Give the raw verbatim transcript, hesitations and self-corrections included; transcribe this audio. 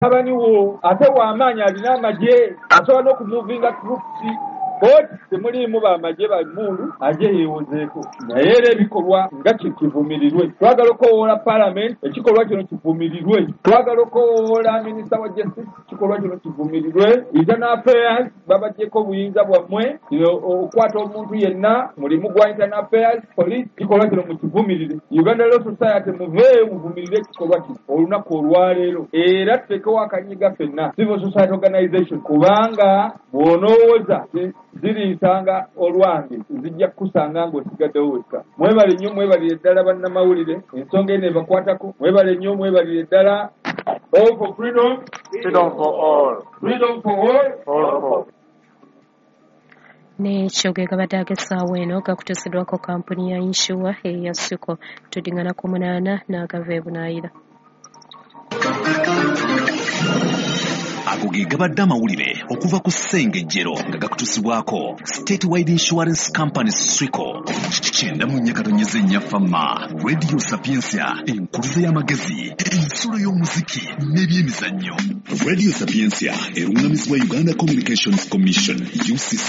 mutabani wo ate w'amaanyi alina amagye asobola n'okumuvinga troops koti temuliimu bamaje bamulu aje yeewozeeko naye era ebikolwa nga kivumirirwe. Twagala okowoola parliament ekikolwa kino kivumirirwe. Twagala okowoola minisita wa justice ekikolwa kino kivumirirwe. Internal affairs babajjeko obuyinza bwammwe okukwata omuntu yenna mulimu gwa internal affairs police ekikolwa kino mukivumirire. Uganda Law Society muveeyo muvumirire ekikolwa kino olunaku olwaleero era tuteekewo akanyiga ffenna civil society organization kubanga bw'onowooza ziriisanga olwange zijja kukusanga ng'osigaddewo wekka. Mwebale nnyo mwebalire ddala bannamawulire ensonga eno ebakwatako. Mwebale nnyo mwebalire ddala. All for freedom, freedom for all, freedom for all, all for all. N'ekyo ge gabadde ag'essaawa eno gakutuusiddwako kampuni ya inshuwa eya Siko tudingana ku munaana n'agava ebunaayira. Ago ge gabadde amawulire okuva ku Ssengejjero nga gakutuusibwako State Wide Insurance Company Swico kyenda mu nnyakatonyeza ennyafamma Radio Sapiensia enkuluze y'amagezi ensulo y'omuziki n'ebyemizannyo. Radio Sapiensia erungamizibwa Uganda Communications Commission U C C